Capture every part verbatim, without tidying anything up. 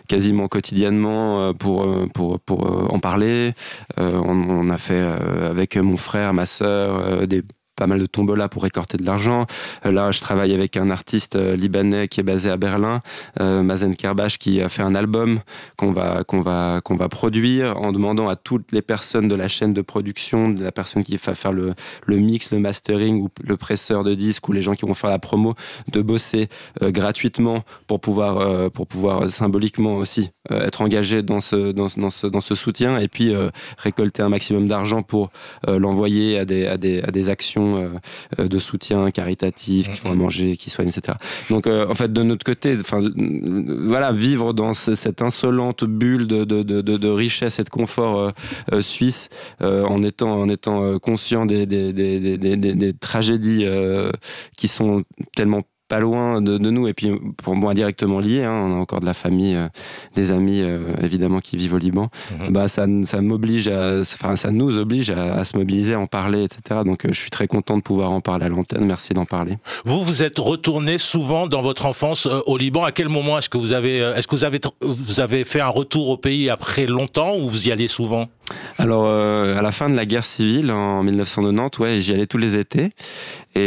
quasiment quotidiennement pour, pour, pour en parler. Euh, on, on a fait euh, avec mon frère, ma sœur, euh, des pas mal de tombola pour récolter de l'argent. Euh, là, je travaille avec un artiste euh, libanais qui est basé à Berlin, euh, Mazen Kerbash, qui a fait un album qu'on va, qu'on va, qu'on va produire en demandant à toutes les personnes de la chaîne de production, de la personne qui va faire le, le mix, le mastering ou le presseur de disques ou les gens qui vont faire la promo, de bosser euh, gratuitement pour pouvoir, euh, pour pouvoir euh, symboliquement aussi euh, être engagé dans ce, dans, dans, ce, dans ce soutien et puis euh, récolter un maximum d'argent pour euh, l'envoyer à des, à, des, à des actions de soutien caritatif, qui font à manger, qui soignent, et cetera. Donc, euh, en fait, de notre côté, enfin, voilà, vivre dans ce, cette insolente bulle de, de, de, de richesse et de confort euh, euh, suisse, euh, en étant, en étant conscient des, des, des, des, des, des tragédies euh, qui sont tellement pas loin de, de nous, et puis pour moi directement lié, hein, on a encore de la famille, euh, des amis euh, évidemment qui vivent au Liban. Mmh. Bah ça, ça m'oblige, à, enfin ça nous oblige à, à se mobiliser, à en parler, et cetera. Donc euh, je suis très content de pouvoir en parler à l'antenne. Merci d'en parler. Vous vous êtes retourné souvent dans votre enfance euh, au Liban. À quel moment est-ce que vous avez, est-ce que vous avez, vous avez fait un retour au pays après longtemps ou vous y allez souvent? Alors, euh, à la fin de la guerre civile, en mille neuf cent quatre-vingt-dix, ouais, j'y allais tous les étés. Et,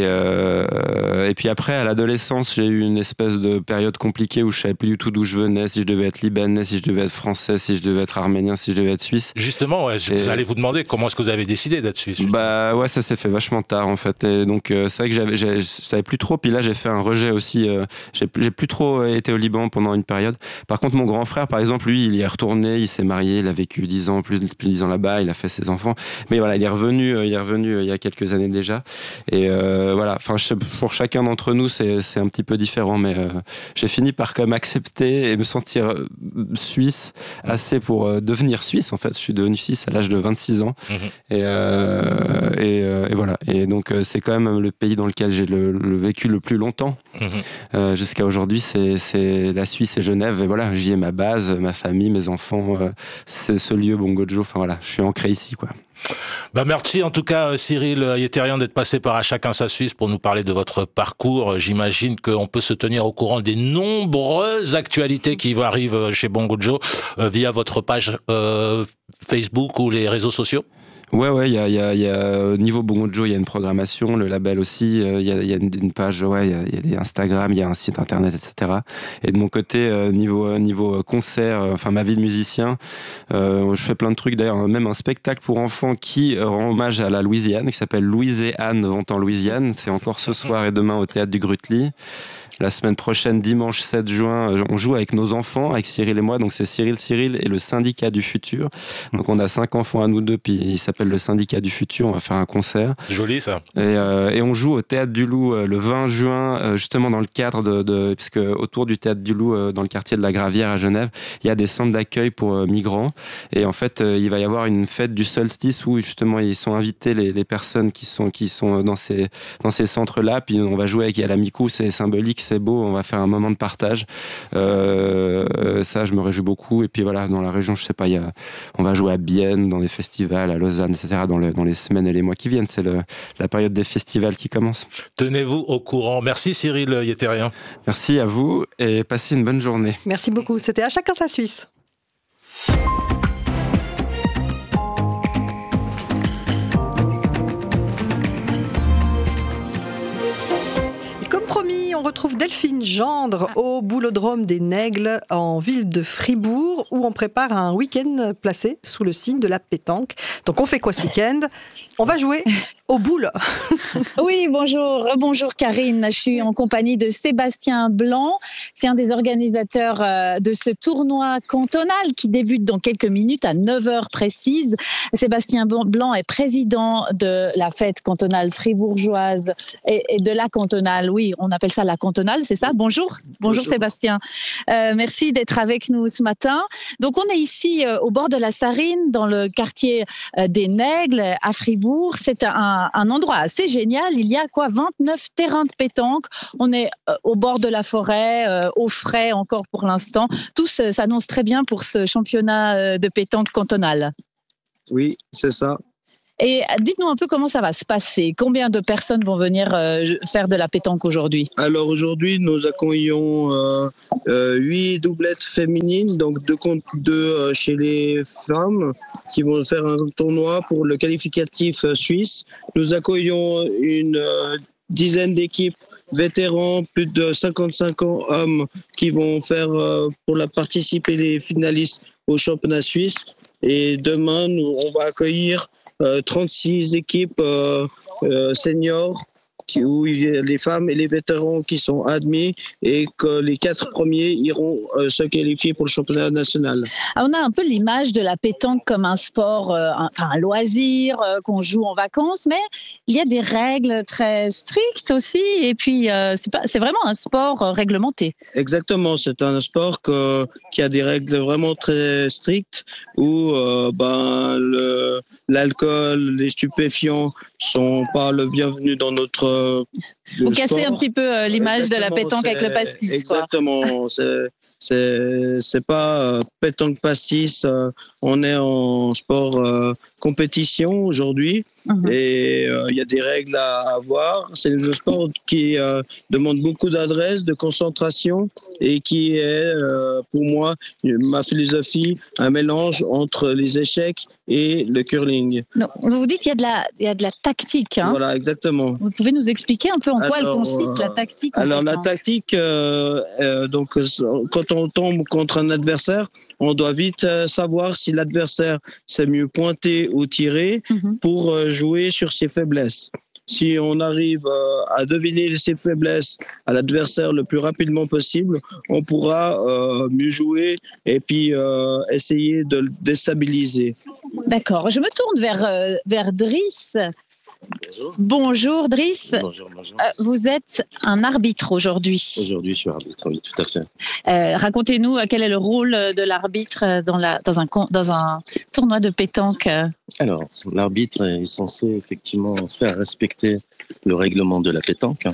euh, et puis après, à l'adolescence, j'ai eu une espèce de période compliquée où je savais plus du tout d'où je venais, si je devais être libanais, si je devais être français, si je devais être arménien, si je devais être suisse. Justement, ouais, je, et... j'allais vous demander comment est-ce que vous avez décidé d'être suisse. Justement. Bah ouais, ça s'est fait vachement tard en fait. Et donc euh, c'est vrai que j'avais, je savais plus trop. Puis là, j'ai fait un rejet aussi. Euh, j'ai, j'ai plus trop été au Liban pendant une période. Par contre, mon grand frère, par exemple, lui, il y est retourné, il s'est marié, il a vécu dix ans, plus, plus de dix ans là-bas, il a fait ses enfants. Mais voilà, il est revenu, il est revenu il y a quelques années déjà. Et euh, voilà, enfin, pour chacun d'entre nous, c'est, c'est un petit peu différent. Mais euh, j'ai fini par comme accepter et me sentir suisse assez pour euh, devenir suisse. En fait, je suis devenu suisse à l'âge de vingt-six ans. Mmh. Et, euh, et, euh, et voilà. Et donc, euh, c'est quand même le pays dans lequel j'ai le, le vécu le plus longtemps. Mmh. Euh, jusqu'à aujourd'hui, c'est, c'est la Suisse et Genève. Et voilà, j'y ai ma base, ma famille, mes enfants, euh, c'est ce lieu Bongo Joe. Enfin voilà, je suis ancré ici, quoi. Bah merci en tout cas Cyril Yetérian d'être passé par À Chacun sa Suisse pour nous parler de votre parcours. J'imagine qu'on peut se tenir au courant des nombreuses actualités qui arrivent chez Bongo Joe euh, via votre page euh, Facebook ou les réseaux sociaux. Ouais, ouais, il y a, il y a, il y a, niveau Bongo Joe, il y a une programmation, le label aussi, il y a, il y a une page, ouais, il y a, il y a des Instagram, il y a un site internet, et cetera. Et de mon côté, niveau, niveau concert, enfin, ma vie de musicien, euh, je fais plein de trucs, d'ailleurs, même un spectacle pour enfants qui rend hommage à la Louisiane, qui s'appelle Louise et Anne vont en Louisiane. C'est encore ce soir et demain au théâtre du Grutli. La semaine prochaine, dimanche sept juin, on joue avec nos enfants, avec Cyril et moi. Donc c'est Cyril, Cyril et le syndicat du futur. Donc on a cinq enfants à nous deux, puis il s'appelle le syndicat du futur. On va faire un concert. C'est joli ça. Et, euh, et on joue au théâtre du Loup euh, le vingt juin, euh, justement dans le cadre de, de, puisque autour du théâtre du Loup, euh, dans le quartier de la Gravière à Genève, il y a des centres d'accueil pour euh, migrants. Et en fait, euh, il va y avoir une fête du solstice où justement ils sont invités les, les personnes qui sont qui sont dans ces dans ces centres-là. Puis on va jouer avec, il y a la Mikou, c'est symbolique. C'est beau, on va faire un moment de partage. Euh, ça, je me réjouis beaucoup. Et puis voilà, dans la région, je sais pas, il y a, on va jouer à Bienne, dans des festivals, à Lausanne, et cetera. Dans, le, dans les semaines et les mois qui viennent. C'est le, la période des festivals qui commence. Tenez-vous au courant. Merci Cyril Yetérian. Merci à vous et passez une bonne journée. Merci beaucoup. C'était À Chacun sa Suisse. On retrouve Delphine Gendre au Boulodrome des Nègles en ville de Fribourg où on prépare un week-end placé sous le signe de la pétanque. Donc on fait quoi ce week-end ? On va jouer aux boules. Oui, bonjour. Bonjour Karine. Je suis en compagnie de Sébastien Blanc. C'est un des organisateurs de ce tournoi cantonal qui débute dans quelques minutes à neuf heures précises. Sébastien Blanc est président de la fête cantonale fribourgeoise et, et de la cantonale. Oui, on appelle ça la cantonale, c'est ça ? Bonjour. Bonjour, Bonjour. Sébastien. Euh, merci d'être avec nous ce matin. Donc on est ici euh, au bord de la Sarine, dans le quartier euh, des Nègles à Fribourg. C'est un, un endroit assez génial. Il y a quoi, vingt-neuf terrains de pétanque. On est euh, au bord de la forêt, euh, au frais encore pour l'instant. Tout euh, s'annonce très bien pour ce championnat euh, de pétanque cantonal. Oui, c'est ça. Et dites-nous un peu comment ça va se passer. Combien de personnes vont venir euh, faire de la pétanque aujourd'hui? Alors aujourd'hui, nous accueillons euh, euh, huit doublettes féminines, donc deux contre deux euh, chez les femmes, qui vont faire un tournoi pour le qualificatif euh, suisse. Nous accueillons une euh, dizaine d'équipes vétérans, plus de cinquante-cinq ans, hommes, qui vont faire euh, pour la participer les finalistes au championnat suisse. Et demain, nous, on va accueillir euh, trente-six équipes euh, euh, seniors, qui, où il y a les femmes et les vétérans qui sont admis, et que les quatre premiers iront euh, se qualifier pour le championnat national. Alors, on a un peu l'image de la pétanque comme un sport, euh, un, enfin un loisir euh, qu'on joue en vacances, mais il y a des règles très strictes aussi, et puis euh, c'est, pas, c'est vraiment un sport euh, réglementé. Exactement, c'est un sport que, qui a des règles vraiment très strictes, où euh, ben, le, l'alcool, les stupéfiants sont pas le bienvenu dans notre Vous cassez un petit peu euh, l'image exactement, de la pétanque avec le pastis. Exactement, c'est, c'est, c'est pas euh, pétanque pastis, euh, on est en sport euh, compétition aujourd'hui. Mmh. Et il euh, y a des règles à avoir. C'est un sport qui euh, demande beaucoup d'adresse, de concentration, et qui est, euh, pour moi, ma philosophie, un mélange entre les échecs et le curling. Non, vous dites qu'il y a de la, il y a de la tactique. Hein. Voilà, exactement. Vous pouvez nous expliquer un peu en quoi alors, elle consiste, la tactique? Alors, la tactique, euh, euh, donc, quand on tombe contre un adversaire, on doit vite euh, savoir si l'adversaire sait mieux pointer ou tirer mmh. pour euh, jouer sur ses faiblesses. Si on arrive euh, à deviner ses faiblesses à l'adversaire le plus rapidement possible, on pourra euh, mieux jouer et puis euh, essayer de le déstabiliser. D'accord. Je me tourne vers, euh, vers Driss. Bonjour. Bonjour Driss. Bonjour, bonjour. Euh, vous êtes un arbitre aujourd'hui. Aujourd'hui, je suis arbitre, oui, tout à fait. Euh, racontez-nous quel est le rôle de l'arbitre dans, la, dans, un, dans un tournoi de pétanque. Alors, l'arbitre est censé effectivement faire respecter le règlement de la pétanque,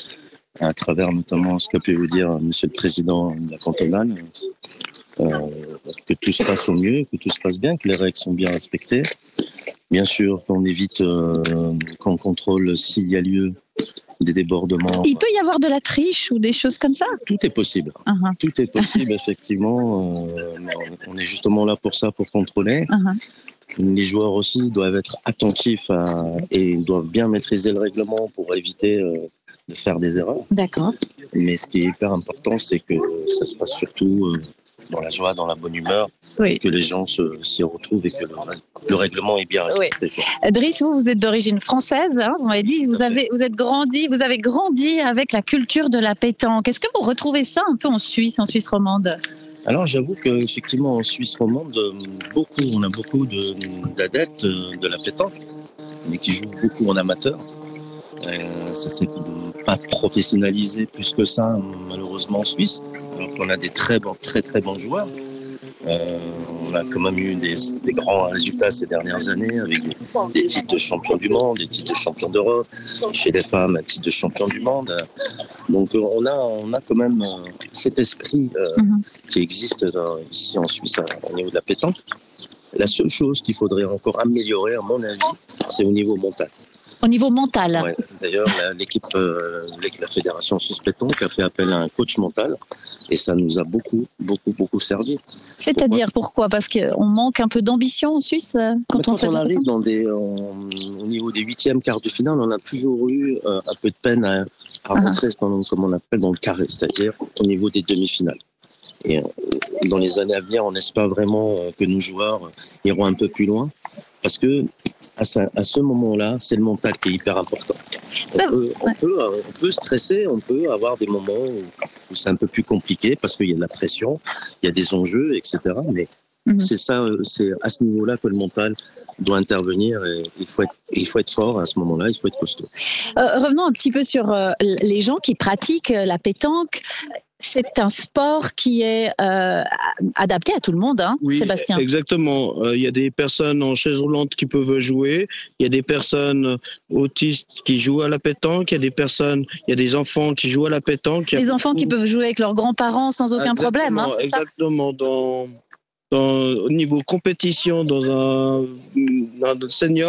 à travers notamment ce que peut vous dire Monsieur le Président de la cantonale, euh, que tout se passe au mieux, que tout se passe bien, que les règles sont bien respectées. Bien sûr, qu'on évite, euh, qu'on contrôle s'il y a lieu des débordements. Il peut y avoir de la triche ou des choses comme ça? Tout est possible. Uh-huh. Tout est possible, effectivement. Euh, on est justement là pour ça, pour contrôler. Uh-huh. Les joueurs aussi doivent être attentifs à, et doivent bien maîtriser le règlement pour éviter euh, de faire des erreurs. D'accord. Mais ce qui est hyper important, c'est que ça se passe surtout euh, dans la joie, dans la bonne humeur, oui. Et que les gens se, s'y retrouvent et que le, le règlement est bien respecté. Oui. Driss, vous, vous êtes d'origine française, hein, vous m'avez dit, vous avez, vous êtes grandi, vous avez grandi avec la culture de la pétanque. Est-ce que vous retrouvez ça un peu en Suisse, en Suisse romande? Alors j'avoue qu'effectivement en Suisse romande, beaucoup, on a beaucoup de, d'adeptes de la pétanque, mais qui jouent beaucoup en amateur. Euh, ça s'est pas professionnalisé plus que ça, malheureusement en Suisse. Alors qu'on a des très bons, très très bons joueurs. Euh, on a quand même eu des, des grands résultats ces dernières années avec des, des titres de champion du monde, des titres de champion d'Europe, chez les femmes un titre de champion du monde. Donc on a, on a quand même cet esprit euh, mm-hmm. qui existe dans, ici en Suisse au niveau de la pétanque. La seule chose qu'il faudrait encore améliorer, à mon avis, c'est au niveau mental. Au niveau mental. Ouais. D'ailleurs, la, l'équipe, euh, la fédération Suisse Pétanque a fait appel à un coach mental et ça nous a beaucoup, beaucoup, beaucoup servi. C'est-à-dire pourquoi, pourquoi Parce qu'on manque un peu d'ambition en Suisse quand, quand on, fait on arrive dans des, en, au niveau des huitièmes, quarts de finale, on a toujours eu euh, un peu de peine à, à uh-huh. rentrer, dans, comme on appelle, dans le carré, c'est-à-dire au niveau des demi-finales. Et euh, dans les années à venir, on espère vraiment euh, que nos joueurs iront un peu plus loin. Parce que à, ça, à ce moment-là, c'est le mental qui est hyper important. On peut, on, peut, on peut stresser, on peut avoir des moments où, où c'est un peu plus compliqué parce qu'il y a de la pression, il y a des enjeux, et cetera. Mais mm-hmm. c'est ça, c'est à ce niveau-là que le mental doit intervenir. Et il faut être, il faut être fort à ce moment-là, il faut être costaud. Euh, revenons un petit peu sur euh, les gens qui pratiquent la pétanque. C'est un sport qui est euh, adapté à tout le monde, hein, oui, Sébastien. Exactement. Il euh, y a des personnes en chaise roulante qui peuvent jouer. Il y a des personnes autistes qui jouent à la pétanque. Il y a des personnes, il y a des enfants qui jouent à la pétanque. Des enfants beaucoup... qui peuvent jouer avec leurs grands-parents sans aucun exactement, problème, hein, c'est exactement. Ça dans, dans, au niveau compétition, dans un, dans un senior,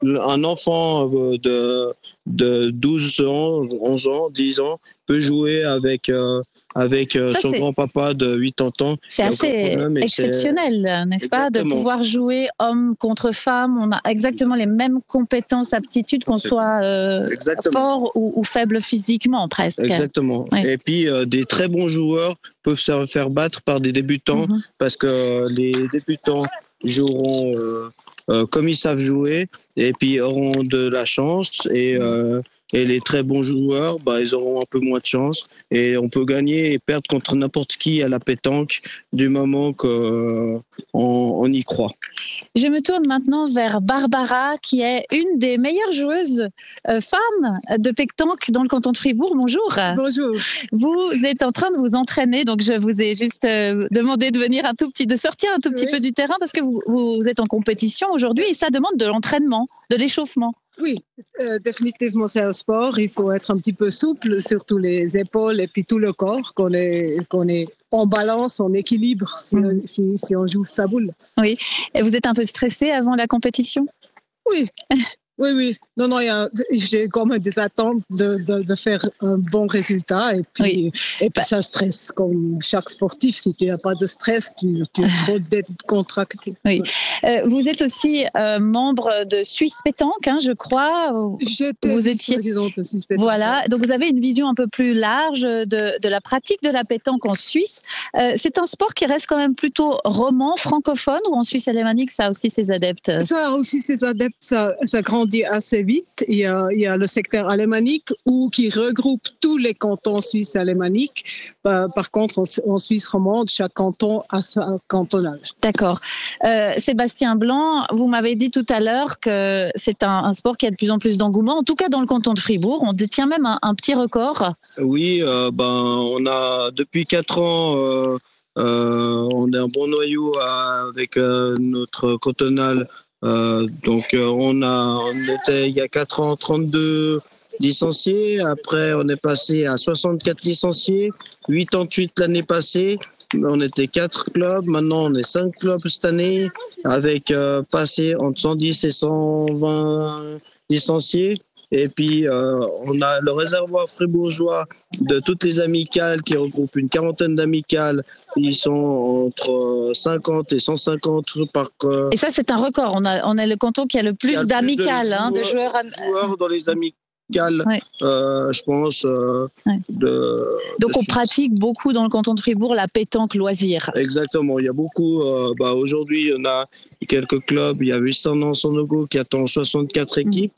un enfant de, de douze ans, onze ans, dix ans peut jouer avec, euh, avec euh, Ça, son c'est- grand-papa de quatre-vingts ans. C'est Il y a aucun assez problème et c'est- exceptionnel, n'est-ce pas, de Exactement. pouvoir jouer homme contre femme. On a exactement les mêmes compétences, aptitudes, qu'on soit euh, Exactement. fort ou, ou faible physiquement, presque. Exactement. Ouais. Et puis, euh, des très bons joueurs peuvent se faire battre par des débutants Mhm. parce que les débutants joueront euh, euh, comme ils savent jouer et puis auront de la chance et, euh, et les très bons joueurs, bah, ils auront un peu moins de chance et on peut gagner et perdre contre n'importe qui à la pétanque du moment qu'on on y croit. Je me tourne maintenant vers Barbara, qui est une des meilleures joueuses euh, femmes de pétanque dans le canton de Fribourg. Bonjour. Bonjour. Vous êtes en train de vous entraîner, donc je vous ai juste euh, demandé de venir un tout petit, de sortir un tout petit Oui. peu du terrain parce que vous, vous êtes en compétition aujourd'hui et ça demande de l'entraînement, de l'échauffement. Oui, euh, définitivement c'est un sport. Il faut être un petit peu souple, surtout les épaules et puis tout le corps, qu'on est, qu'on est en balance, en équilibre si, Mhm. si, si on joue sa boule. Et vous êtes un peu stressé avant la compétition? Oui, oui, oui. Non, non, il y a- j'ai quand même des attentes de, de, de faire un bon résultat et puis, Oui. et puis ça stresse comme chaque sportif. Si tu n'as pas de stress, tu, tu es trop décontracté. Euh, vous êtes aussi euh, membre de Suisse Pétanque, hein, je crois. J'étais Vous étiez- vice-présidente aussi. Voilà, donc vous avez une vision un peu plus large de, de la pratique de la pétanque en Suisse. Euh, c'est un sport qui reste quand même plutôt roman, francophone, ou en Suisse alémanique, ça a aussi ses adeptes? Ça a aussi ses adeptes, ça, ça grandit assez vite. Il y a, il y a le secteur alémanique où, qui regroupe tous les cantons suisses alémaniques. Par, par contre, en, en Suisse romande, chaque canton a sa cantonale. D'accord. Euh, Sébastien Blanc, vous m'avez dit tout à l'heure que c'est un, un sport qui a de plus en plus d'engouement, en tout cas dans le canton de Fribourg. On détient même un, un petit record. Oui, euh, ben, on a depuis quatre ans, euh, euh, on est un bon noyau euh, avec euh, notre cantonal. Euh, donc, euh, on, a, on était il y a quatre ans trente-deux licenciés. Après, on est passé à soixante-quatre licenciés, quatre-vingt-huit l'année passée. On était quatre clubs, maintenant on est cinq clubs cette année, avec euh, passé entre cent dix et cent vingt licenciés. Et puis, euh, on a le réservoir fribourgeois de toutes les amicales qui regroupe une quarantaine d'amicales. Ils sont entre cinquante et cent cinquante par... Euh, Et ça, c'est un record. On a, on est le canton qui a le il y plus a d'amicales, de hein, de joueurs. am- joueurs dans les amicales, Ouais. euh, je pense. Euh, Ouais. de, Donc de on Suisse. pratique beaucoup dans le canton de Fribourg la pétanque loisir. Exactement, il y a beaucoup. Euh, bah, aujourd'hui, on a quelques clubs. Il y a Wistern Sanogo qui attend soixante-quatre équipes.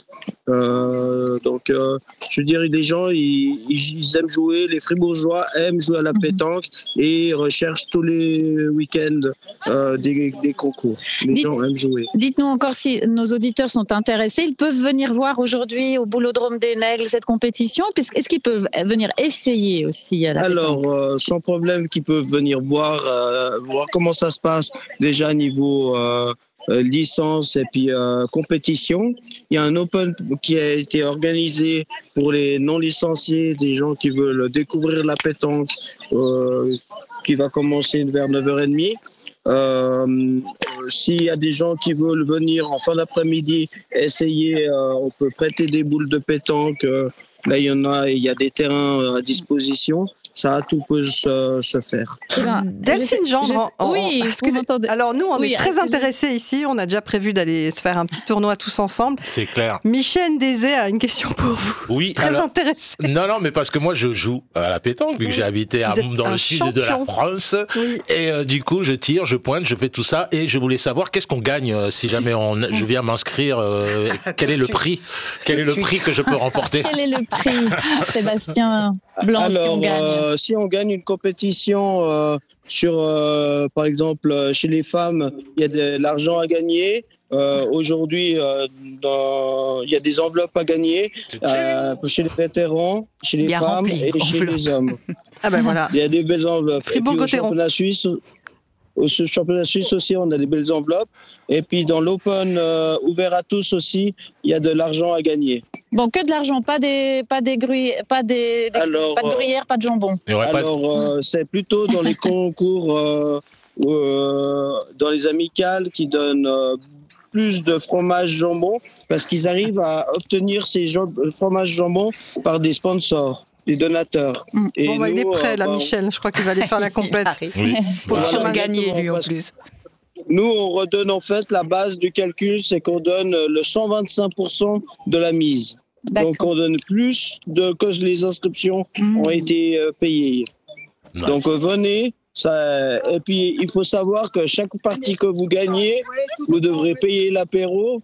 Euh, donc, euh, je veux dire, les gens, ils, ils aiment jouer. Les Fribourgeois aiment jouer à la Mhm. pétanque et recherchent tous les week-ends euh, des, des concours. Les Dites- gens aiment jouer. Dites-nous encore si nos auditeurs sont intéressés. Ils peuvent venir voir aujourd'hui au Boulodrome des Nègles cette compétition. Puisque- Est-ce qu'ils peuvent venir essayer aussi à la Alors, pétanque? euh, sans problème, qu'ils peuvent venir voir, euh, voir comment ça se passe déjà niveau euh, euh, licence et puis euh, compétition. Il y a un Open qui a été organisé pour les non-licenciés, des gens qui veulent découvrir la pétanque, euh, qui va commencer vers neuf heures trente. Euh, S'il y a des gens qui veulent venir en fin d'après-midi essayer, euh, on peut prêter des boules de pétanque. Euh, là, il y en a, il y a des terrains à disposition. Ça, tout peut se, se faire. Eh ben, Delphine je- Gendre, je- en- en- oui, vous excusez- m'entendez. alors nous, on Oui, est très excusez- intéressés ici. On a déjà prévu d'aller se faire un petit tournoi tous ensemble. C'est clair. Michel Désé a une question pour vous. Oui, Très alors, intéressé. non, non, mais parce que moi, je joue à la pétanque, vu que j'ai habité à- Vous êtes dans un le sud de la champion. France. Oui. Et euh, du coup, je tire, je pointe, je fais tout ça. Et je voulais savoir, qu'est-ce qu'on gagne euh, si jamais on, je viens m'inscrire euh, Quel est le prix Quel est le prix que je peux remporter? Quel est le prix, Sébastien Blanc, si on Alors, gagne? euh, si on gagne une compétition euh, sur, euh, par exemple, euh, chez les femmes, il y a de l'argent à gagner. Euh, Aujourd'hui, euh, dans- il y a des enveloppes à gagner euh, chez les vétérans, chez les Bien femmes rempli, et chez enveloppe. les hommes. Ah ben voilà. Il y a des belles enveloppes. Et puis au Fribourg-Gotteron. championnat suisse, au championnat suisse aussi, on a des belles enveloppes. Et puis dans l'Open euh, ouvert à tous aussi, il y a de l'argent à gagner. Bon, que de l'argent, pas des, pas des gruy- pas des, des- Alors, pas de euh, gruyère, pas de jambon. Il y aurait pas de- Alors, euh, c'est plutôt dans les concours, euh, euh, dans les amicales qui donnent euh, plus de fromage jambon parce qu'ils arrivent à obtenir ces fromages jambon par des sponsors, des donateurs. Mmh. Et bon, bah, nous, il est prêt, là, bah, Michel. Je crois qu'il va aller faire la compète. Oui. Pour Voilà, gagner, lui, en parce- plus. Nous, on redonne en fait la base du calcul, c'est qu'on donne le cent vingt-cinq pour cent de la mise. D'accord. Donc, on donne plus de que les inscriptions Mmh. ont été euh, payées. Nice. Donc, euh, venez. Ça, et puis, il faut savoir que chaque partie que vous gagnez, vous devrez payer l'apéro.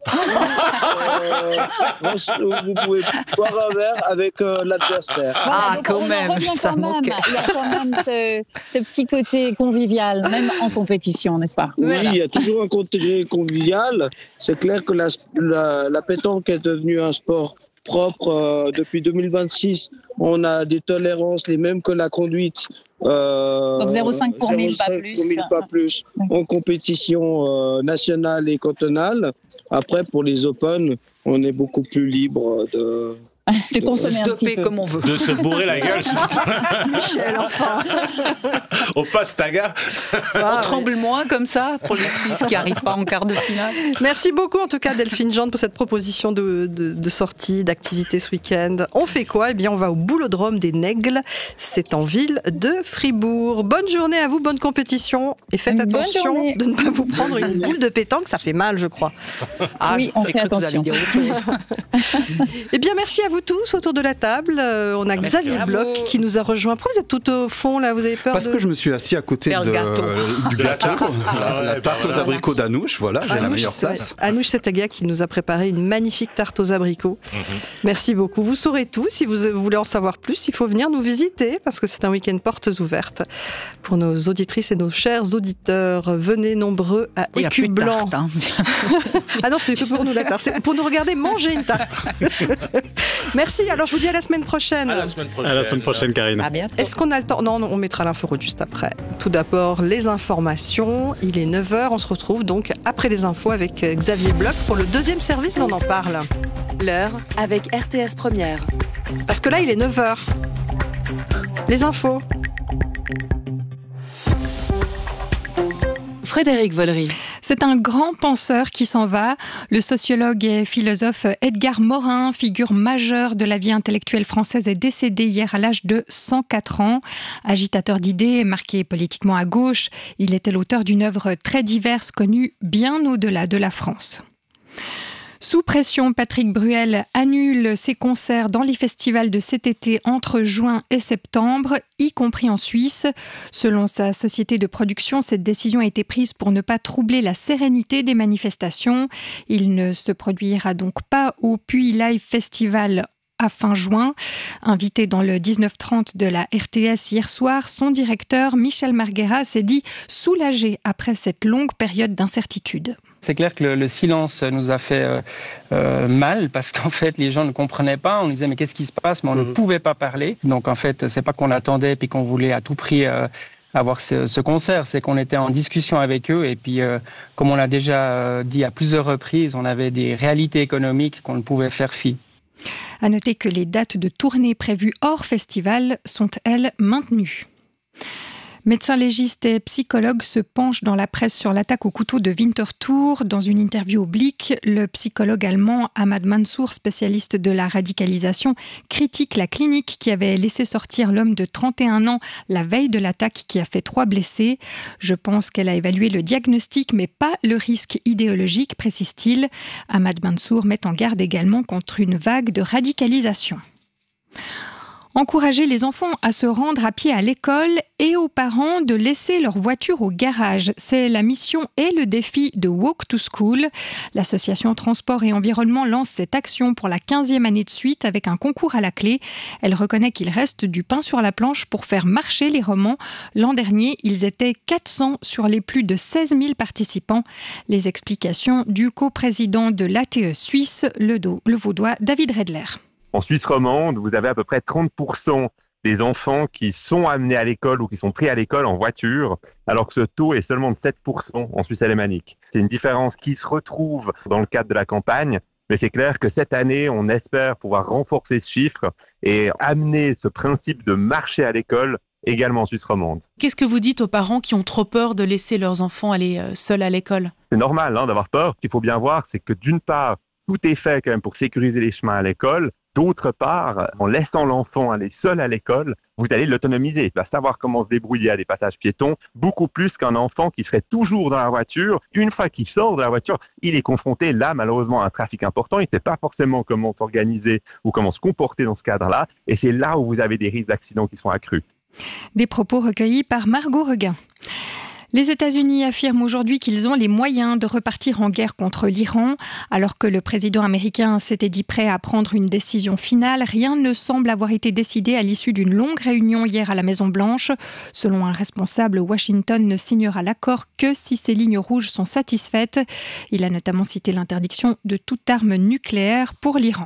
euh, vous pouvez boire un verre avec euh, l'adversaire. Ah, donc quand on en même, revient ça quand même. manquait. Il y a quand même ce, ce petit côté convivial, même en compétition, n'est-ce pas? Oui, Voilà. il y a toujours un côté convivial. C'est clair que la, la, la pétanque est devenue un sport propre euh, depuis deux mille vingt-six. On a des tolérances les mêmes que la conduite. Euh, Donc zéro virgule cinq pour mille, pas zéro virgule cinq plus. pour mille, pas plus. En compétition euh, nationale et cantonale. Après, pour les Open, on est beaucoup plus libre de... De consommer Se un petit doper peu. comme on veut. De se bourrer la gueule Michel, enfin. au pastaga. Ça, On oui. tremble moins comme ça pour les Suisses qui n'arrivent pas en quart de finale. Merci beaucoup en tout cas Delphine Gendre pour cette proposition de, de, de sortie, d'activité ce week-end. On fait quoi? Eh bien on va au Boulodrome des Nègles, c'est en ville de Fribourg. Bonne journée à vous, bonne compétition et faites Bonne attention journée. de ne pas vous prendre une boule de pétanque, ça fait mal je crois. Ah, Oui, on j'ai fait cru que vous attention. alliez dire autre chose. Eh bien merci à vous tous autour de la table. Euh, on a Merci. Xavier Bravo. Bloch qui nous a rejoint. Pourquoi vous êtes tout au fond là? Vous avez peur Parce de... que je me suis assis à côté Faire de, le gâteau. du De la gâteau, tarte. la, Ah la ouais, tarte bah aux voilà. abricots d'Anouche, voilà, j'ai la Anouche, meilleure c'est vrai. place. Anouche Setaga qui nous a préparé une magnifique tarte aux abricots. Merci beaucoup. Vous saurez tout. Si vous voulez en savoir plus, il faut venir nous visiter parce que c'est un week-end portes ouvertes pour nos auditrices et nos chers auditeurs. Venez nombreux à Il y a Écu plus de Blanc. tarte, hein. Ah non, c'est que pour nous la tarte. C'est pour nous regarder manger une tarte. Merci. Alors je vous dis à la semaine prochaine. À la semaine prochaine. À la semaine prochaine, Karine. À bientôt. Est-ce qu'on a le temps? Non, non, on mettra l'info juste après. Tout d'abord, les informations. Il est neuf heures. On se retrouve donc après les infos avec Xavier Bloch pour le deuxième service dont on en parle. L'heure avec R T S Première. Parce que là, il est neuf heures. Les infos. Frédéric Vollery. C'est un grand penseur qui s'en va. Le sociologue et philosophe Edgar Morin, figure majeure de la vie intellectuelle française, est décédé hier à l'âge de cent quatre ans. Agitateur d'idées, marqué politiquement à gauche, il était l'auteur d'une œuvre très diverse, connue bien au-delà de la France. Sous pression, Patrick Bruel annule ses concerts dans les festivals de cet été entre juin et septembre, y compris en Suisse. Selon sa société de production, cette décision a été prise pour ne pas troubler la sérénité des manifestations. Il ne se produira donc pas au Puy Live Festival à fin juin. Invité dans le dix-neuf trente de la R T S hier soir, son directeur Michel Marguera s'est dit soulagé après cette longue période d'incertitude. C'est clair que le, le silence nous a fait euh, euh, mal parce qu'en fait les gens ne comprenaient pas. On disait mais qu'est-ce qui se passe? Mais on mmh. ne pouvait pas parler. Donc en fait c'est pas qu'on attendait puis qu'on voulait à tout prix euh, avoir ce, ce concert, c'est qu'on était en discussion avec eux et puis euh, comme on l'a déjà euh, dit à plusieurs reprises, on avait des réalités économiques qu'on ne pouvait faire fi. À noter que les dates de tournée prévues hors festival sont, elles, maintenues. Médecins légistes et psychologues se penchent dans la presse sur l'attaque au couteau de Winterthur. Dans une interview oblique, le psychologue allemand Ahmad Mansour, spécialiste de la radicalisation, critique la clinique qui avait laissé sortir l'homme de trente et un ans la veille de l'attaque qui a fait trois blessés. Je pense qu'elle a évalué le diagnostic mais pas le risque idéologique, précise-t-il. Ahmad Mansour met en garde également contre une vague de radicalisation. Encourager les enfants à se rendre à pied à l'école et aux parents de laisser leur voiture au garage. C'est la mission et le défi de Walk to School. L'association Transport et Environnement lance cette action pour la quinzième année de suite avec un concours à la clé. Elle reconnaît qu'il reste du pain sur la planche pour faire marcher les romans. L'an dernier, ils étaient quatre cents sur les plus de seize mille participants. Les explications du coprésident de l'A T E Suisse, le, do, le vaudois David Redler. En Suisse romande, vous avez à peu près trente pour cent des enfants qui sont amenés à l'école ou qui sont pris à l'école en voiture, alors que ce taux est seulement de sept pour cent en Suisse alémanique. C'est une différence qui se retrouve dans le cadre de la campagne, mais c'est clair que cette année, on espère pouvoir renforcer ce chiffre et amener ce principe de marcher à l'école également en Suisse romande. Qu'est-ce que vous dites aux parents qui ont trop peur de laisser leurs enfants aller seuls à l'école ? c'est normal hein, d'avoir peur. Ce qu'il faut bien voir, c'est que d'une part, tout est fait quand même pour sécuriser les chemins à l'école. D'autre part, en laissant l'enfant aller seul à l'école, vous allez l'autonomiser. Il va savoir comment se débrouiller à des passages piétons, beaucoup plus qu'un enfant qui serait toujours dans la voiture. Une fois qu'il sort de la voiture, il est confronté là, malheureusement, à un trafic important. Il ne sait pas forcément comment s'organiser ou comment se comporter dans ce cadre-là. Et c'est là où vous avez des risques d'accidents qui sont accrus. Des propos recueillis par Margot Reguin. Les États-Unis affirment aujourd'hui qu'ils ont les moyens de repartir en guerre contre l'Iran. Alors que le président américain s'était dit prêt à prendre une décision finale, rien ne semble avoir été décidé à l'issue d'une longue réunion hier à la Maison-Blanche. Selon un responsable, Washington ne signera l'accord que si ses lignes rouges sont satisfaites. Il a notamment cité l'interdiction de toute arme nucléaire pour l'Iran.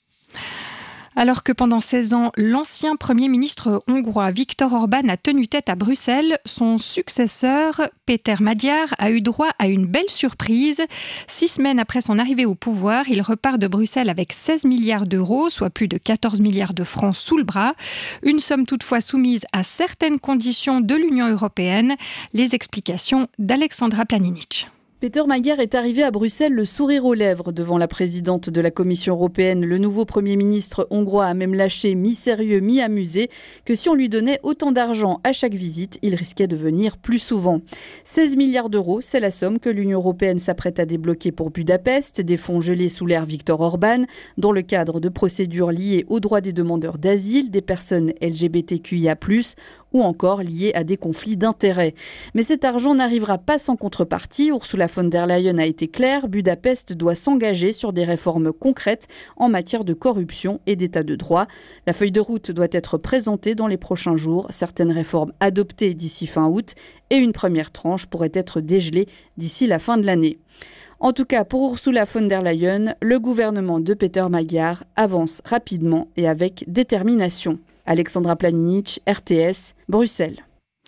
Alors que pendant seize ans, l'ancien Premier ministre hongrois Viktor Orban a tenu tête à Bruxelles, son successeur, Péter Magyar, a eu droit à une belle surprise. Six semaines après son arrivée au pouvoir, il repart de Bruxelles avec seize milliards d'euros, soit plus de quatorze milliards de francs sous le bras. Une somme toutefois soumise à certaines conditions de l'Union européenne. Les explications d'Alexandra Planinic. Péter Magyar est arrivé à Bruxelles le sourire aux lèvres devant la présidente de la Commission européenne. Le nouveau Premier ministre hongrois a même lâché, mi-sérieux, mi-amusé, que si on lui donnait autant d'argent à chaque visite, il risquait de venir plus souvent. seize milliards d'euros, c'est la somme que l'Union européenne s'apprête à débloquer pour Budapest, des fonds gelés sous l'ère Viktor Orban, dans le cadre de procédures liées aux droits des demandeurs d'asile, des personnes L G B T Q I A plus, ou encore liées à des conflits d'intérêts. Mais cet argent n'arrivera pas sans contrepartie. Ursula von der Leyen a été claire, Budapest doit s'engager sur des réformes concrètes en matière de corruption et d'état de droit. La feuille de route doit être présentée dans les prochains jours, certaines réformes adoptées d'ici fin août et une première tranche pourrait être dégelée d'ici la fin de l'année. En tout cas, pour Ursula von der Leyen, le gouvernement de Péter Magyar avance rapidement et avec détermination. Alexandra Planinic, R T S, Bruxelles.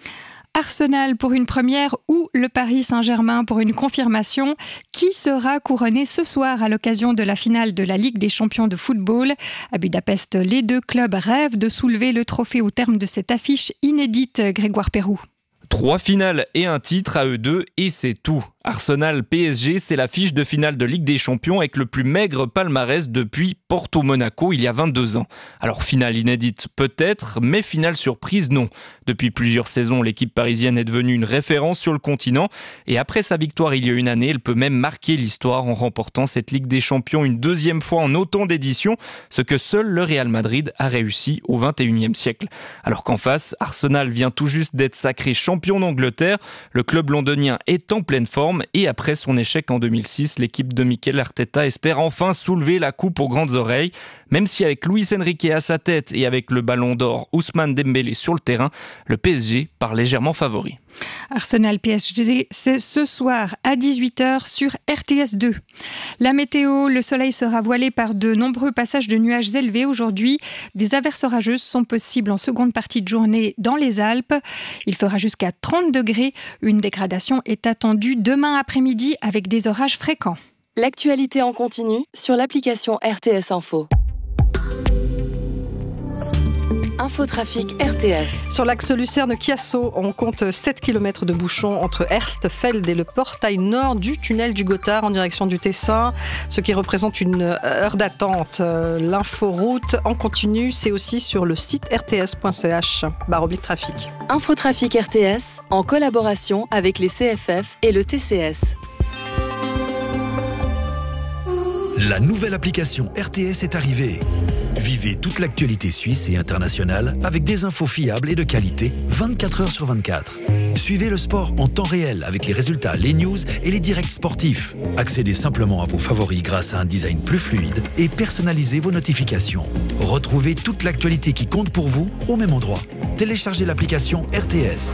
Arsenal pour une première ou le Paris Saint-Germain pour une confirmation. Qui sera couronné ce soir à l'occasion de la finale de la Ligue des champions de football ? À Budapest, les deux clubs rêvent de soulever le trophée au terme de cette affiche inédite, Grégoire Perroux. Trois finales et un titre à eux deux et c'est tout. Arsenal-P S G, c'est l'affiche de finale de Ligue des Champions avec le plus maigre palmarès depuis Porto-Monaco il y a vingt-deux ans. Alors finale inédite peut-être, mais finale surprise non. Depuis plusieurs saisons, l'équipe parisienne est devenue une référence sur le continent et après sa victoire il y a une année, elle peut même marquer l'histoire en remportant cette Ligue des Champions une deuxième fois en autant d'éditions, ce que seul le Real Madrid a réussi au vingt et unième siècle. Alors qu'en face, Arsenal vient tout juste d'être sacré champion d'Angleterre, le club londonien est en pleine forme. Et après son échec en deux mille six, l'équipe de Mikel Arteta espère enfin soulever la coupe aux grandes oreilles. Même si avec Luis Enrique à sa tête et avec le ballon d'or Ousmane Dembélé sur le terrain, le P S G part légèrement favori. Arsenal-P S G, c'est ce soir à dix-huit heures sur R T S deux. La météo, le soleil sera voilé par de nombreux passages de nuages élevés aujourd'hui. Des averses orageuses sont possibles en seconde partie de journée dans les Alpes. Il fera jusqu'à trente degrés. Une dégradation est attendue demain après-midi avec des orages fréquents. L'actualité en continu sur l'application R T S Info. Infotrafic R T S. Sur l'axe Lucerne-Chiasso, on compte sept kilomètres de bouchons entre Erstfeld et le portail nord du tunnel du Gothard en direction du Tessin, ce qui représente une heure d'attente. L'inforoute en continu, c'est aussi sur le site r t s point c h, barre oblique trafic. Infotrafic R T S, en collaboration avec les C F F et le T C S. La nouvelle application R T S est arrivée. Vivez toute l'actualité suisse et internationale avec des infos fiables et de qualité vingt-quatre heures sur vingt-quatre. Suivez le sport en temps réel avec les résultats, les news et les directs sportifs. Accédez simplement à vos favoris grâce à un design plus fluide et personnalisez vos notifications. Retrouvez toute l'actualité qui compte pour vous au même endroit. Téléchargez l'application R T S.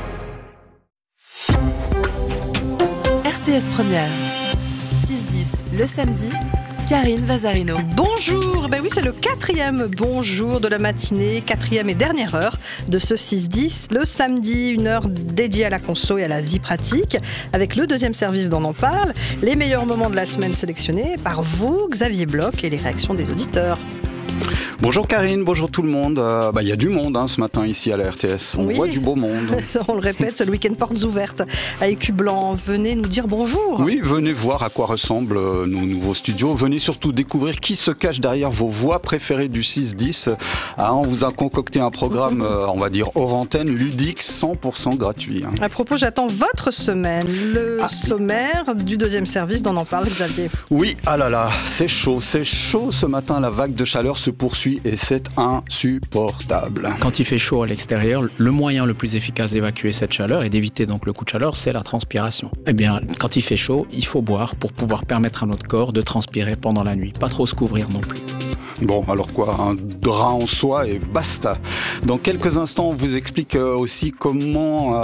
R T S Première. six dix le samedi. Karine Vazarino. Bonjour, ben oui, c'est le quatrième bonjour de la matinée, quatrième et dernière heure de ce six dix. Le samedi, une heure dédiée à la conso et à la vie pratique, avec le deuxième service dont on en parle, les meilleurs moments de la semaine sélectionnés par vous, Xavier Bloch, et les réactions des auditeurs. Bonjour Karine, bonjour tout le monde. Euh, bah, y a du monde hein, ce matin ici à la R T S. On oui. voit du beau monde. On le répète, c'est le week-end portes ouvertes à Écu-Blanc. Venez nous dire bonjour. Oui, venez voir à quoi ressemblent nos nouveaux studios. Venez surtout découvrir qui se cache derrière vos voix préférées du six dix. Ah, on vous a concocté un programme, euh, on va dire hors antenne, ludique, cent pour cent gratuit. Hein. À propos, j'attends votre semaine. Le ah. sommaire du deuxième service dont on en parle, Xavier. Oui, ah là là, c'est chaud, c'est chaud ce matin. La vague de chaleur se poursuit et c'est insupportable. Quand il fait chaud à l'extérieur, le moyen le plus efficace d'évacuer cette chaleur et d'éviter donc le coup de chaleur, c'est la transpiration. Eh bien, quand il fait chaud, il faut boire pour pouvoir permettre à notre corps de transpirer pendant la nuit. Pas trop se couvrir non plus. Bon, alors quoi, un drap en soie et basta. Dans quelques instants, on vous explique aussi comment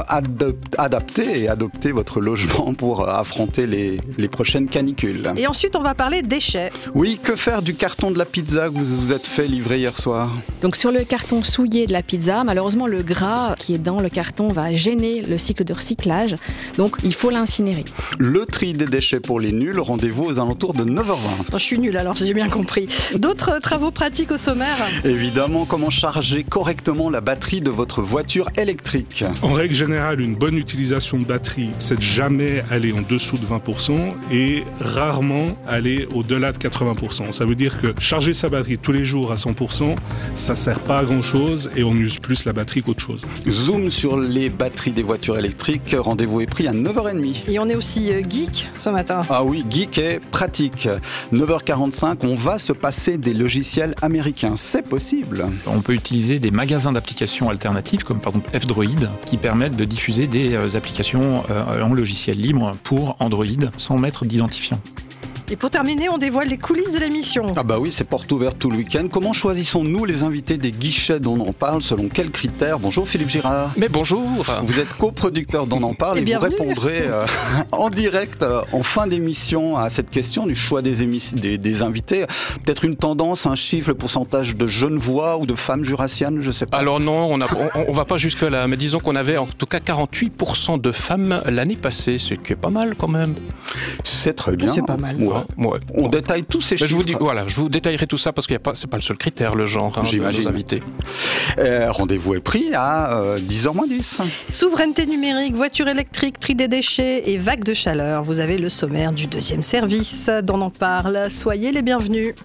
adapter et adopter votre logement pour affronter les, les prochaines canicules. Et ensuite, on va parler déchets. Oui, que faire du carton de la pizza que vous vous êtes fait livrer hier soir? Donc sur le carton souillé de la pizza, malheureusement, le gras qui est dans le carton va gêner le cycle de recyclage. Donc, il faut l'incinérer. Le tri des déchets pour les nuls, rendez-vous aux alentours de neuf heures vingt. Je suis nulle alors, j'ai bien compris. D'autres travaux pratiques au sommaire? Évidemment, comment charger correctement la batterie de votre voiture électrique? En règle générale, une bonne utilisation de batterie, c'est de jamais aller en dessous de vingt pour cent et rarement aller au-delà de quatre-vingts pour cent. Ça veut dire que charger sa batterie tous les jours à cent pour cent, ça sert pas à grand-chose et on use plus la batterie qu'autre chose. Zoom sur les batteries des voitures électriques, rendez-vous est pris à neuf heures trente. Et on est aussi geek ce matin. Ah oui, geek et pratique. neuf heures quarante-cinq, on va se passer des logiciels américains. C'est possible. On peut utiliser des magasins d'applications alternatives, comme par exemple F-Droid, qui permettent de diffuser des applications en logiciel libre pour Android sans mettre d'identifiant. Et pour terminer, on dévoile les coulisses de l'émission. Ah bah oui, c'est porte ouverte tout le week-end. Comment choisissons-nous les invités des guichets dont on parle? Selon quels critères? Bonjour Philippe Girard. Mais bonjour. Vous êtes coproducteur d'On en parle et, et vous répondrez euh, en direct euh, en fin d'émission à cette question du choix des, émis- des, des invités. Peut-être une tendance, un chiffre, le pourcentage de jeunes voix ou de femmes jurassiennes, je sais pas. Alors non, on, a, on, on va pas jusque là, mais disons qu'on avait en tout cas quarante-huit pour cent de femmes l'année passée, ce qui est pas mal quand même. C'est très bien. C'est pas mal. Ouais. Ouais. On bon. détaille tous ces Mais chiffres. Je vous dis, voilà, je vous détaillerai tout ça parce que c'est pas le seul critère, le genre, hein, de nos invités. Euh, rendez-vous est pris à euh, dix heures moins dix. Souveraineté numérique, voiture électrique, tri des déchets et vague de chaleur. Vous avez le sommaire du deuxième service d'On en parle. Soyez les bienvenus.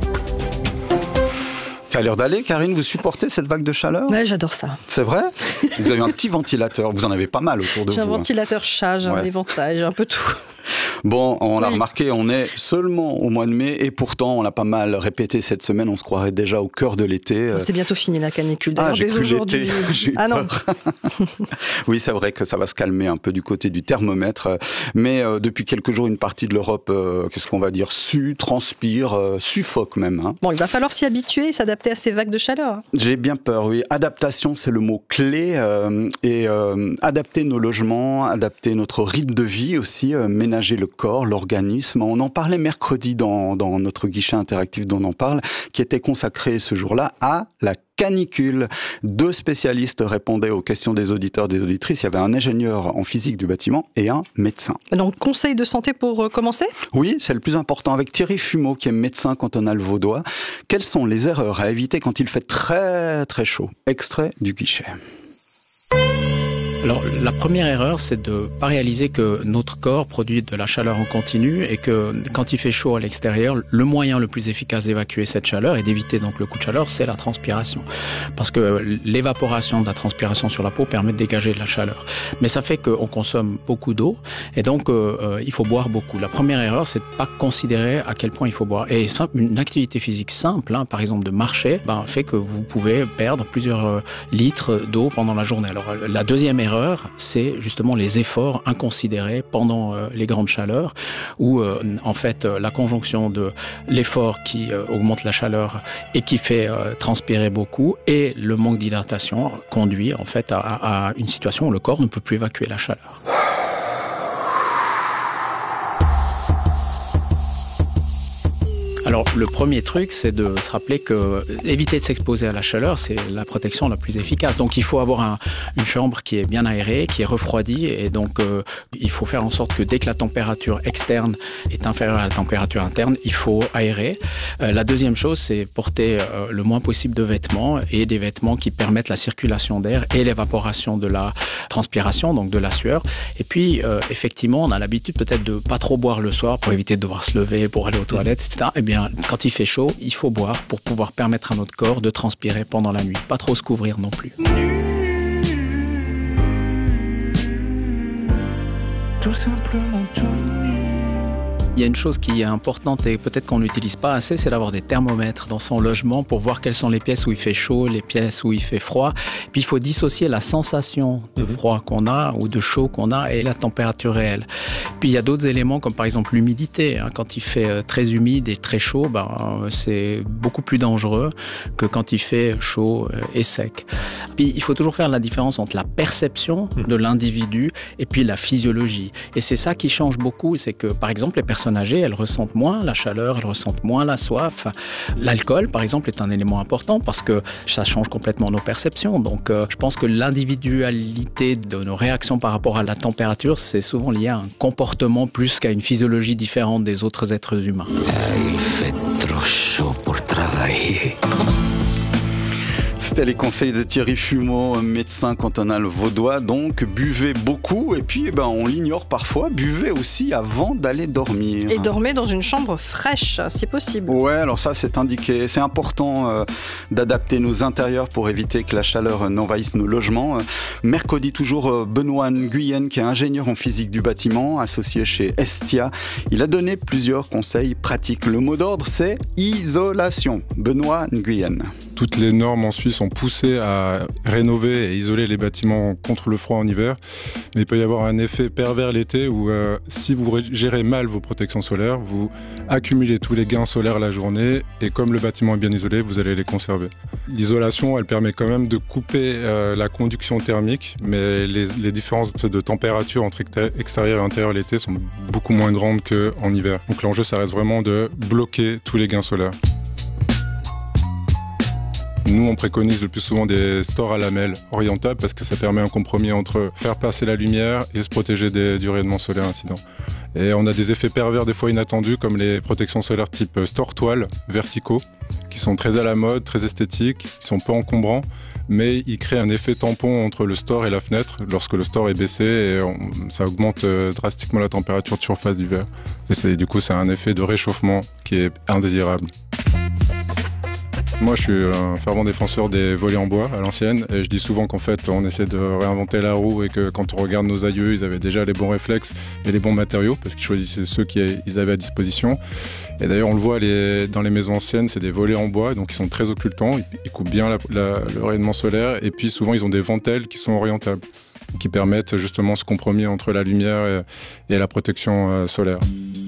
Ça a l'air d'aller, Karine, vous supportez cette vague de chaleur? Ouais, j'adore ça. C'est vrai? Vous avez un petit ventilateur, vous en avez pas mal autour de j'ai vous. J'ai un ventilateur chat, j'ai ouais. un éventail, j'ai un peu tout. Bon, on l'a oui. remarqué, on est seulement au mois de mai et pourtant on l'a pas mal répété cette semaine, on se croirait déjà au cœur de l'été. C'est bientôt fini la canicule. Ah, j'ai cru aujourd'hui. L'été. Ah non. Oui, c'est vrai que ça va se calmer un peu du côté du thermomètre, mais euh, depuis quelques jours, une partie de l'Europe, euh, qu'est-ce qu'on va dire, sue, transpire, euh, suffoque même. Hein. Bon, il va falloir s'y habituer et s'adapter à ces vagues de chaleur. J'ai bien peur, oui. Adaptation, c'est le mot clé euh, et euh, adapter nos logements, adapter notre rythme de vie aussi, euh, ménager le corps, l'organisme. On en parlait mercredi dans, dans notre guichet interactif dont on en parle, qui était consacré ce jour-là à la canicule. Deux spécialistes répondaient aux questions des auditeurs et des auditrices. Il y avait un ingénieur en physique du bâtiment et un médecin. Donc, conseil de santé pour euh, commencer ? Oui, c'est le plus important. Avec Thierry Fumeau, qui est médecin cantonal vaudois. Quelles sont les erreurs à éviter quand il fait très très chaud ? Extrait du guichet. Alors, la première erreur, c'est de pas réaliser que notre corps produit de la chaleur en continu et que quand il fait chaud à l'extérieur, le moyen le plus efficace d'évacuer cette chaleur et d'éviter donc le coup de chaleur, c'est la transpiration. Parce que l'évaporation de la transpiration sur la peau permet de dégager de la chaleur. Mais ça fait qu'on consomme beaucoup d'eau et donc euh, il faut boire beaucoup. La première erreur, c'est de pas considérer à quel point il faut boire. Et une activité physique simple, hein, par exemple de marcher, ben, fait que vous pouvez perdre plusieurs litres d'eau pendant la journée. Alors, la deuxième erreur, c'est justement les efforts inconsidérés pendant euh, les grandes chaleurs où euh, en fait euh, la conjonction de l'effort qui euh, augmente la chaleur et qui fait euh, transpirer beaucoup et le manque d'hydratation conduit en fait à, à une situation où le corps ne peut plus évacuer la chaleur. Alors le premier truc, c'est de se rappeler que éviter de s'exposer à la chaleur, c'est la protection la plus efficace. Donc il faut avoir un, une chambre qui est bien aérée, qui est refroidie, et donc euh, il faut faire en sorte que dès que la température externe est inférieure à la température interne, il faut aérer. Euh, la deuxième chose, c'est porter euh, le moins possible de vêtements, et des vêtements qui permettent la circulation d'air et l'évaporation de la transpiration, donc de la sueur. Et puis euh, effectivement, on a l'habitude peut-être de pas trop boire le soir pour éviter de devoir se lever pour aller aux toilettes, et cetera. Eh bien, quand il fait chaud, il faut boire pour pouvoir permettre à notre corps de transpirer pendant la nuit. Pas trop se couvrir non plus. Tout simplement tout nu. Il y a une chose qui est importante et peut-être qu'on n'utilise pas assez, c'est d'avoir des thermomètres dans son logement pour voir quelles sont les pièces où il fait chaud, les pièces où il fait froid. Puis il faut dissocier la sensation de froid qu'on a ou de chaud qu'on a et la température réelle. Puis il y a d'autres éléments comme par exemple l'humidité. Quand il fait très humide et très chaud, ben, c'est beaucoup plus dangereux que quand il fait chaud et sec. Puis il faut toujours faire la différence entre la perception de l'individu et puis la physiologie. Et c'est ça qui change beaucoup, c'est que par exemple les personnes âgées, elles ressentent moins la chaleur, elles ressentent moins la soif. L'alcool, par exemple, est un élément important parce que ça change complètement nos perceptions. Donc, euh, je pense que l'individualité de nos réactions par rapport à la température, c'est souvent lié à un comportement plus qu'à une physiologie différente des autres êtres humains. Il fait trop chaud pour travailler. C'était les conseils de Thierry Fumeau, médecin cantonal vaudois. Donc, buvez beaucoup et puis, eh ben, on l'ignore parfois, buvez aussi avant d'aller dormir. Et dormez dans une chambre fraîche, si possible. Ouais, alors ça, c'est indiqué. C'est important euh, d'adapter nos intérieurs pour éviter que la chaleur n'envahisse nos logements. Euh, mercredi, toujours, euh, Benoît Nguyen, qui est ingénieur en physique du bâtiment, associé chez Estia. Il a donné plusieurs conseils pratiques. Le mot d'ordre, c'est isolation. Benoît Nguyen. Toutes les normes en Suisse ont poussé à rénover et isoler les bâtiments contre le froid en hiver. Mais il peut y avoir un effet pervers l'été où euh, si vous gérez mal vos protections solaires, vous accumulez tous les gains solaires la journée et comme le bâtiment est bien isolé, vous allez les conserver. L'isolation, elle permet quand même de couper euh, la conduction thermique, mais les, les différences de température entre extérieur et intérieur l'été sont beaucoup moins grandes qu'en hiver. Donc l'enjeu, ça reste vraiment de bloquer tous les gains solaires. Nous, on préconise le plus souvent des stores à lamelles orientables parce que ça permet un compromis entre faire passer la lumière et se protéger des, du rayonnement solaire incident. Et on a des effets pervers des fois inattendus comme les protections solaires type store toile verticaux qui sont très à la mode, très esthétiques, qui sont pas encombrants, mais ils créent un effet tampon entre le store et la fenêtre lorsque le store est baissé et on, ça augmente drastiquement la température de surface du verre. Et c'est, du coup, c'est un effet de réchauffement qui est indésirable. Moi, je suis un fervent défenseur des volets en bois à l'ancienne et je dis souvent qu'en fait, on essaie de réinventer la roue et que quand on regarde nos aïeux, ils avaient déjà les bons réflexes et les bons matériaux parce qu'ils choisissaient ceux qu'ils avaient à disposition. Et d'ailleurs, on le voit les, dans les maisons anciennes, c'est des volets en bois, donc ils sont très occultants, ils, ils coupent bien la, la, le rayonnement solaire et puis souvent, ils ont des ventelles qui sont orientables, qui permettent justement ce compromis entre la lumière et, et la protection euh, solaire.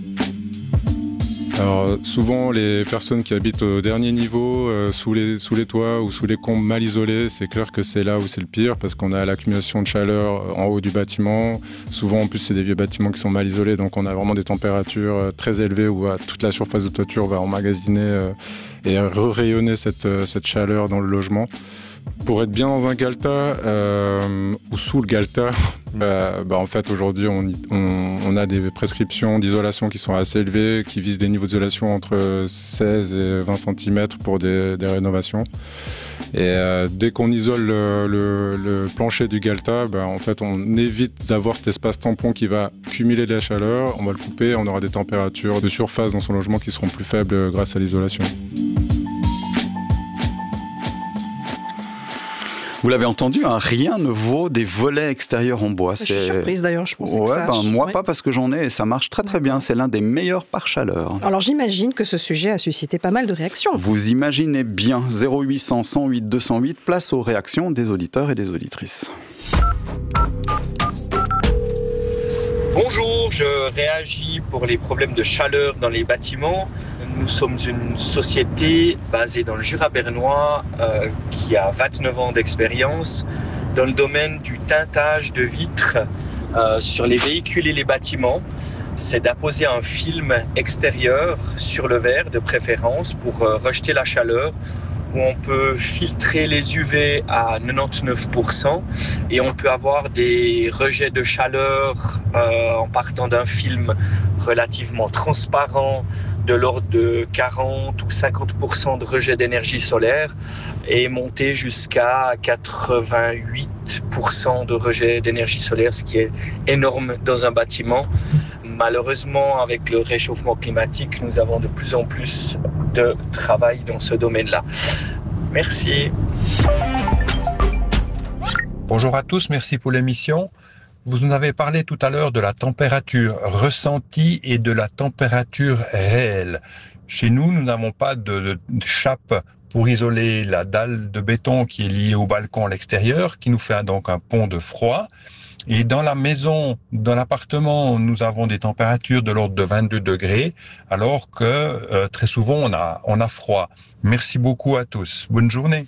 Alors souvent les personnes qui habitent au dernier niveau, euh, sous, les, sous les toits ou sous les combles mal isolés, c'est clair que c'est là où c'est le pire parce qu'on a l'accumulation de chaleur en haut du bâtiment. Souvent en plus c'est des vieux bâtiments qui sont mal isolés donc on a vraiment des températures euh, très élevées où euh, toute la surface de toiture va emmagasiner euh, et rayonner cette, euh, cette chaleur dans le logement. Pour être bien dans un Galta euh, ou sous le Galta, euh, bah en fait aujourd'hui on, on, on a des prescriptions d'isolation qui sont assez élevées, qui visent des niveaux d'isolation entre seize et vingt centimètres pour des, des rénovations. Et euh, dès qu'on isole le, le, le plancher du Galta, bah en fait on évite d'avoir cet espace tampon qui va cumuler de la chaleur, on va le couper, on aura des températures de surface dans son logement qui seront plus faibles grâce à l'isolation. Vous l'avez entendu, hein, rien ne vaut des volets extérieurs en bois. Je suis surprise d'ailleurs, je pensais ouais, que ça... Ben, moi ouais. pas parce que j'en ai et ça marche très très bien. C'est l'un des meilleurs pare-chaleur. Alors j'imagine que ce sujet a suscité pas mal de réactions. Vous imaginez bien, zéro huit cents, cent huit, deux cent huit, place aux réactions des auditeurs et des auditrices. Bonjour, je réagis pour les problèmes de chaleur dans les bâtiments. Nous sommes une société basée dans le Jura bernois euh, qui a vingt-neuf ans d'expérience dans le domaine du teintage de vitres euh, sur les véhicules et les bâtiments. c'est d'apposer un film extérieur sur le verre de préférence pour euh, rejeter la chaleur, où on peut filtrer les U V à quatre-vingt-dix-neuf pour cent et on peut avoir des rejets de chaleur euh, en partant d'un film relativement transparent de l'ordre de quarante ou cinquante pour cent de rejet d'énergie solaire et monter jusqu'à quatre-vingt-huit pour cent de rejet d'énergie solaire, ce qui est énorme dans un bâtiment. Malheureusement, avec le réchauffement climatique, nous avons de plus en plus de travail dans ce domaine-là. Merci. Bonjour à tous, merci pour l'émission. Vous nous avez parlé tout à l'heure de la température ressentie et de la température réelle. Chez nous, nous n'avons pas de, de chape pour isoler la dalle de béton qui est liée au balcon à l'extérieur, qui nous fait donc un pont de froid. Et dans la maison, dans l'appartement, nous avons des températures de l'ordre de vingt-deux degrés, alors que euh, très souvent on a, on a froid. Merci beaucoup à tous. Bonne journée.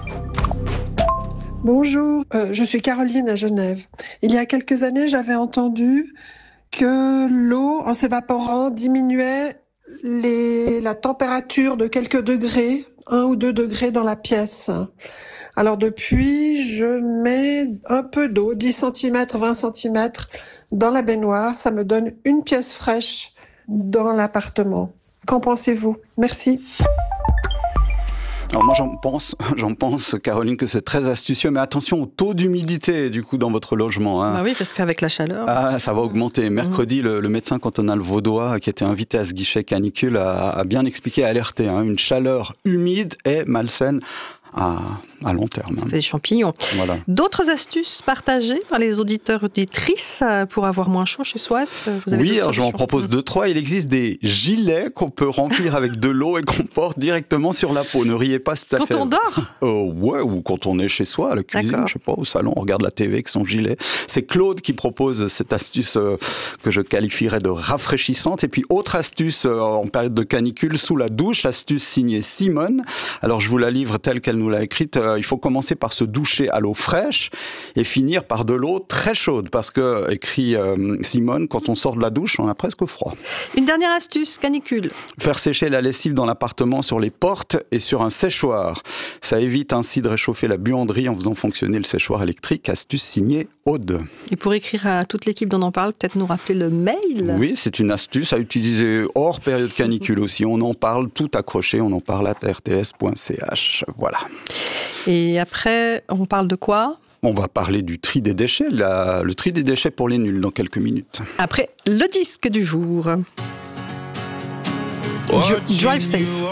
Bonjour, euh, je suis Caroline à Genève. Il y a quelques années, j'avais entendu que l'eau, en s'évaporant, diminuait les, la température de quelques degrés, un ou deux degrés dans la pièce. Alors depuis, je mets un peu d'eau, dix centimètres, vingt centimètres, dans la baignoire. Ça me donne une pièce fraîche dans l'appartement. Qu'en pensez-vous? Merci. Alors moi j'en pense, j'en pense Caroline que c'est très astucieux, mais attention au taux d'humidité du coup dans votre logement. Hein. Bah oui, parce qu'avec la chaleur. Ah, ça va augmenter. Mercredi, mmh. le, le médecin cantonal vaudois qui était invité à ce guichet canicule a, a bien expliqué, alerté. Hein, une chaleur humide est malsaine à, à long terme. Ça fait des champignons. Voilà. D'autres astuces partagées par les auditeurs auditrices pour avoir moins chaud chez soi? Vous avez Oui, alors je vous en propose deux, trois. Il existe des gilets qu'on peut remplir avec de l'eau et qu'on porte directement sur la peau. Ne riez pas, c'est à Quand fait. on dort euh, Ouais, ou quand on est chez soi, à la cuisine, D'accord. je sais pas, au salon, on regarde la T V avec son gilet. C'est Claude qui propose cette astuce euh, que je qualifierais de rafraîchissante. Et puis, autre astuce euh, en période de canicule, sous la douche, astuce signée Simone. Alors, je vous la livre telle qu'elle nous l'a écrite. Euh, il faut commencer par se doucher à l'eau fraîche et finir par de l'eau très chaude. Parce que, écrit euh, Simone, quand on sort de la douche, on a presque froid. Une dernière astuce, canicule. Faire sécher la lessive dans l'appartement sur les portes et sur un séchoir. Ça évite ainsi de réchauffer la buanderie en faisant fonctionner le séchoir électrique. Astuce signée Aude. Et pour écrire à toute l'équipe dont on parle, peut-être nous rappeler le mail. Oui, c'est une astuce à utiliser hors période canicule aussi. On en parle tout accroché, on en parle à r t s point c h. Voilà. Et après, on parle de quoi ? On va parler du tri des déchets, la, le tri des déchets pour les nuls dans quelques minutes. Après, le disque du jour. Drive Safe.